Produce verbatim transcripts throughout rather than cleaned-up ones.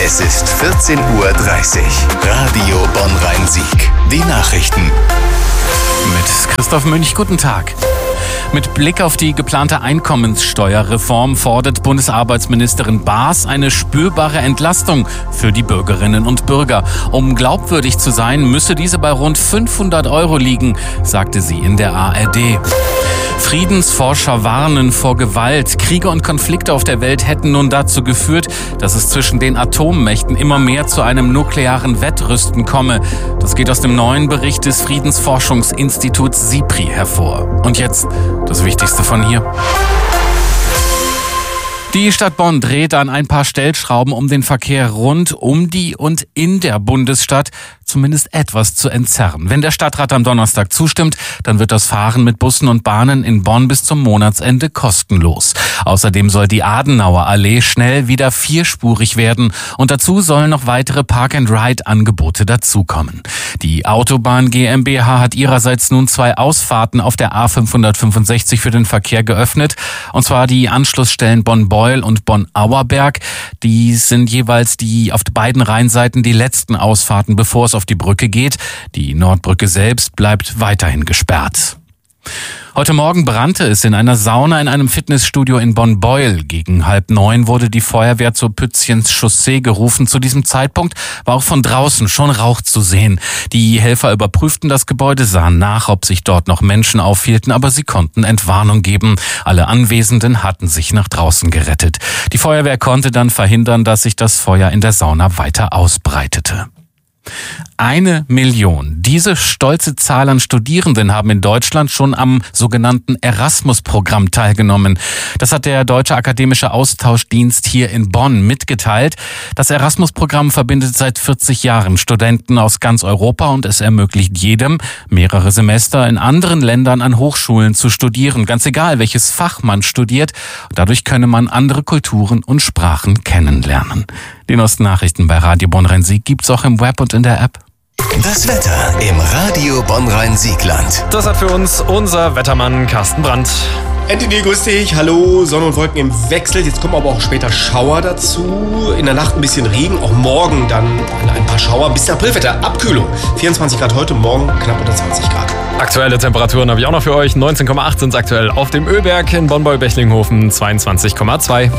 Es ist vierzehn Uhr dreißig. Radio Bonn-Rhein-Sieg. Die Nachrichten. Mit Christoph Münch, guten Tag. Mit Blick auf die geplante Einkommenssteuerreform fordert Bundesarbeitsministerin Baas eine spürbare Entlastung für die Bürgerinnen und Bürger. Um glaubwürdig zu sein, müsse diese bei rund fünfhundert Euro liegen, sagte sie in der A R D. Friedensforscher warnen vor Gewalt. Kriege und Konflikte auf der Welt hätten nun dazu geführt, dass es zwischen den Atommächten immer mehr zu einem nuklearen Wettrüsten komme. Das geht aus dem neuen Bericht des Friedensforschungsinstituts SIPRI hervor. Und jetzt das Wichtigste von hier. Die Stadt Bonn dreht an ein paar Stellschrauben, um den Verkehr rund um die und in der Bundesstadt zumindest etwas zu entzerren. Wenn der Stadtrat am Donnerstag zustimmt, dann wird das Fahren mit Bussen und Bahnen in Bonn bis zum Monatsende kostenlos. Außerdem soll die Adenauer Allee schnell wieder vierspurig werden und dazu sollen noch weitere Park-and-Ride-Angebote dazukommen. Die Autobahn GmbH hat ihrerseits nun zwei Ausfahrten auf der A fünfhundertfünfundsechzig für den Verkehr geöffnet, und zwar die Anschlussstellen Bonn-Beuel und Bonn-Auerberg. Die sind jeweils die auf beiden Rheinseiten die letzten Ausfahrten, bevor es auf die Brücke geht. Die Nordbrücke selbst bleibt weiterhin gesperrt. Heute Morgen brannte es in einer Sauna in einem Fitnessstudio in Bonn-Beuel. Gegen halb neun wurde die Feuerwehr zur Pützchens Chaussee gerufen. Zu diesem Zeitpunkt war auch von draußen schon Rauch zu sehen. Die Helfer überprüften das Gebäude, sahen nach, ob sich dort noch Menschen aufhielten, aber sie konnten Entwarnung geben. Alle Anwesenden hatten sich nach draußen gerettet. Die Feuerwehr konnte dann verhindern, dass sich das Feuer in der Sauna weiter ausbreitete. Eine Million. Diese stolze Zahl an Studierenden haben in Deutschland schon am sogenannten Erasmus-Programm teilgenommen. Das hat der Deutsche Akademische Austauschdienst hier in Bonn mitgeteilt. Das Erasmus-Programm verbindet seit vierzig Jahren Studenten aus ganz Europa und es ermöglicht jedem, mehrere Semester in anderen Ländern an Hochschulen zu studieren. Ganz egal, welches Fach man studiert. Dadurch könne man andere Kulturen und Sprachen kennenlernen. Die neuesten Nachrichten bei Radio Bonn-Rhein-Sieg gibt's auch im Web und in der App. Das Wetter im Radio Bonn-Rhein-Siegland. Das hat für uns unser Wettermann Carsten Brandt. Anthony, grüß dich. Hallo, Sonne und Wolken im Wechsel. Jetzt kommen aber auch später Schauer dazu. In der Nacht ein bisschen Regen, auch morgen dann ein paar Schauer. Bis Aprilwetter, Abkühlung. vierundzwanzig Grad heute, morgen knapp unter zwanzig Grad. Aktuelle Temperaturen habe ich auch noch für euch. neunzehn Komma acht sind es aktuell auf dem Ölberg in Bonn-Beuel-Bechlinghofen, zweiundzwanzig Komma zwei.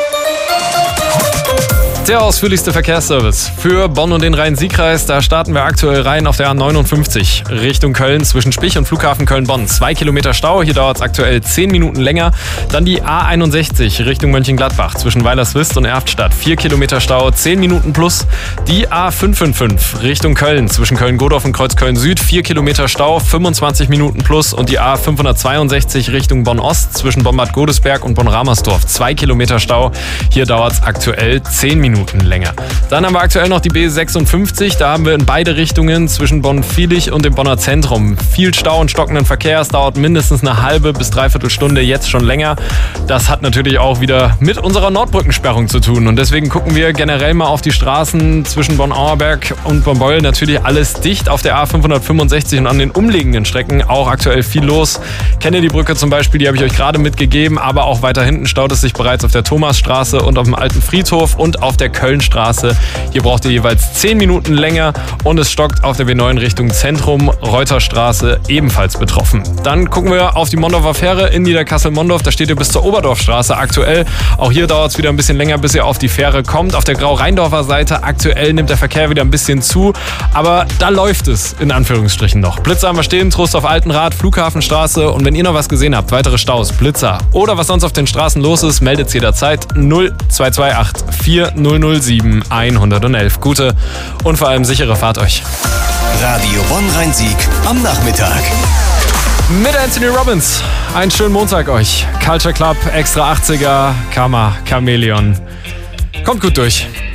Der ausführlichste Verkehrsservice für Bonn und den Rhein-Sieg-Kreis. Da starten wir aktuell rein auf der A neunundfünfzig Richtung Köln zwischen Spich und Flughafen Köln-Bonn. Zwei Kilometer Stau, hier dauert es aktuell zehn Minuten länger. Dann die A einundsechzig Richtung Mönchengladbach zwischen Weilerswist und Erftstadt. Vier Kilometer Stau, zehn Minuten plus. Die A fünfhundertfünfundfünfzig Richtung Köln zwischen Köln-Godorf und Kreuzköln-Süd. Vier Kilometer Stau, fünfundzwanzig Minuten plus. Und die A fünfhundertzweiundsechzig Richtung Bonn-Ost zwischen Bonn-Bad Godesberg und Bonn-Ramersdorf. Zwei Kilometer Stau, hier dauert es aktuell zehn Minuten länger. Dann haben wir aktuell noch die B sechsundfünfzig. Da haben wir in beide Richtungen zwischen Bonn-Viehlich und dem Bonner Zentrum viel Stau und stockenden Verkehr. Es dauert mindestens eine halbe bis dreiviertel Stunde, jetzt schon länger. Das hat natürlich auch wieder mit unserer Nordbrückensperrung zu tun. Und deswegen gucken wir generell mal auf die Straßen zwischen Bonn-Auerberg und Bonn-Beuel. Natürlich alles dicht auf der A fünfhundertfünfundsechzig und an den umliegenden Strecken auch aktuell viel los. Kennedy-Brücke zum Beispiel, die habe ich euch gerade mitgegeben. Aber auch weiter hinten staut es sich bereits auf der Thomasstraße und auf dem Alten Friedhof und auf der Kölnstraße. Hier braucht ihr jeweils zehn Minuten länger und es stockt auf der B neun Richtung Zentrum, Reuterstraße ebenfalls betroffen. Dann gucken wir auf die Mondorfer Fähre in Niederkassel-Mondorf. Da steht ihr bis zur Oberdorfstraße aktuell. Auch hier dauert es wieder ein bisschen länger, bis ihr auf die Fähre kommt. Auf der Grau-Rheindorfer Seite aktuell nimmt der Verkehr wieder ein bisschen zu, aber da läuft es in Anführungsstrichen noch. Blitzer haben wir stehen, Trost auf Altenrad, Flughafenstraße, und wenn ihr noch was gesehen habt, weitere Staus, Blitzer oder was sonst auf den Straßen los ist, meldet es jederzeit null zwei zwei acht vier null null sieben hundertelf. Gute und vor allem sichere Fahrt euch. Radio Bonn-Rhein-Sieg am Nachmittag. Mit Anthony Robbins. Einen schönen Montag euch. Culture Club, Extra achtziger, Karma, Chameleon. Kommt gut durch.